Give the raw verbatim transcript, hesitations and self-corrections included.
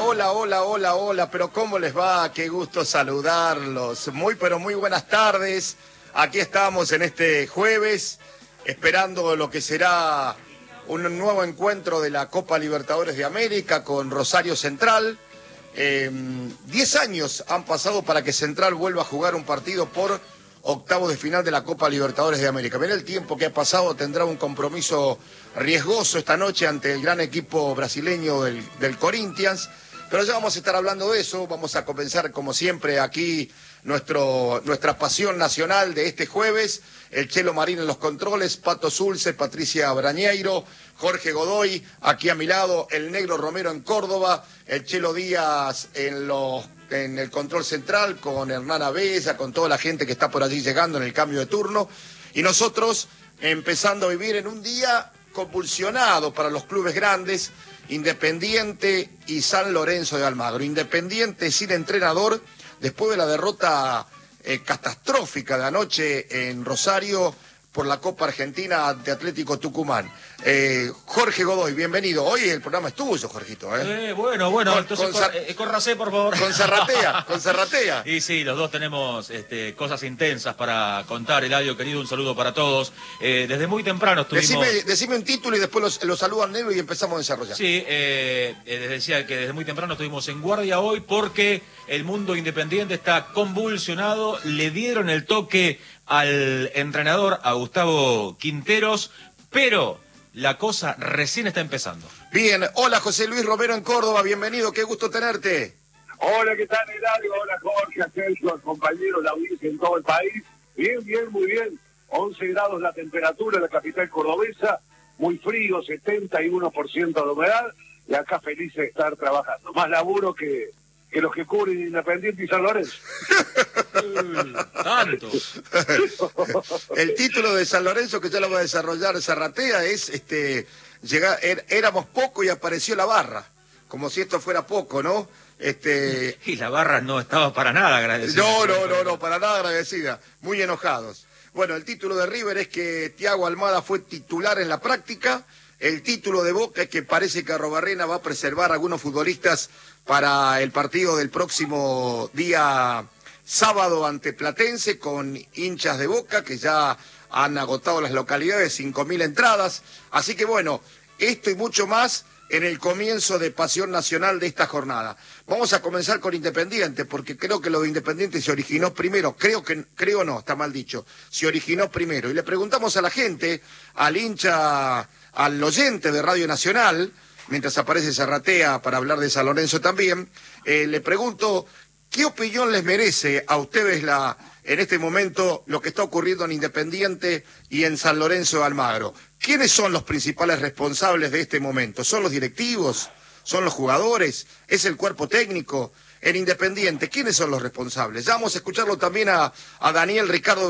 hola, hola, hola, hola, pero ¿cómo les va? Qué gusto saludarlos. Muy, pero muy buenas tardes. Aquí estamos en este jueves, esperando lo que será un nuevo encuentro de la Copa Libertadores de América con Rosario Central. Eh, diez años han pasado para que Central vuelva a jugar un partido por octavos de final de la Copa Libertadores de América. Mirá el tiempo que ha pasado, tendrá un compromiso riesgoso esta noche ante el gran equipo brasileño del, del Corinthians, pero ya vamos a estar hablando de eso. Vamos a comenzar como siempre aquí nuestro, nuestra pasión nacional de este jueves, el Chelo Marín en los controles, Pato Zulce, Patricia Brañeiro, Jorge Godoy aquí a mi lado, el Negro Romero en Córdoba, el Chelo Díaz en los en el control central, con Hernán Abella, con toda la gente que está por allí llegando en el cambio de turno, y nosotros empezando a vivir en un día convulsionado para los clubes grandes, Independiente y San Lorenzo de Almagro. Independiente sin entrenador, después de la derrota eh, catastrófica de anoche en Rosario por la Copa Argentina ante Atlético Tucumán. Eh, Jorge Godoy, bienvenido. Hoy el programa es tuyo, Jorgito. ¿eh? Eh, bueno, bueno, con, entonces con, cor, eh, córrase, por favor. Con Zarratea, con Zarratea. Y sí, los dos tenemos este, cosas intensas para contar. Eladio, querido, un saludo para todos. Eh, desde muy temprano estuvimos... Decime, decime un título y después los, los saludo al negro y empezamos a desarrollar. Sí, eh, eh, les decía que desde muy temprano estuvimos en guardia hoy porque el mundo independiente está convulsionado. Le dieron el toque al entrenador, a Gustavo Quinteros, pero la cosa recién está empezando. Bien, hola José Luis Romero en Córdoba, bienvenido, qué gusto tenerte. Hola, ¿qué tal, Eladio? Hola, Jorge, a Sergio, al compañero, la audiencia en todo el país. Bien, bien, muy bien. once grados la temperatura en la capital cordobesa, muy frío, setenta y uno por ciento de humedad, y acá feliz de estar trabajando. Más laburo que, que los que cubren Independiente y San Lorenzo. Tanto. El título de San Lorenzo, que ya lo va a desarrollar Zarratea, es este llegar, er, éramos poco y apareció la barra, como si esto fuera poco, ¿no? Este y la barra no estaba para nada agradecida. No, no, no, no, para nada agradecida, muy enojados. Bueno, el título de River es que Thiago Almada fue titular en la práctica. El título de Boca es que parece que Arrobarrena va a preservar a algunos futbolistas para el partido del próximo día sábado ante Platense, con hinchas de Boca que ya han agotado las localidades, cinco mil entradas. Así que bueno, esto y mucho más en el comienzo de Pasión Nacional de esta jornada. Vamos a comenzar con Independiente, porque creo que lo de Independiente se originó primero, creo que, creo no, está mal dicho, se originó primero. Y le preguntamos a la gente, al hincha, al oyente de Radio Nacional, mientras aparece Zarratea para hablar de San Lorenzo también, eh, le pregunto, ¿qué opinión les merece a ustedes la, en este momento lo que está ocurriendo en Independiente y en San Lorenzo de Almagro? ¿Quiénes son los principales responsables de este momento? ¿Son los directivos? ¿Son los jugadores? ¿Es el cuerpo técnico? En Independiente, ¿quiénes son los responsables? Ya vamos a escucharlo también a, a Daniel Ricardo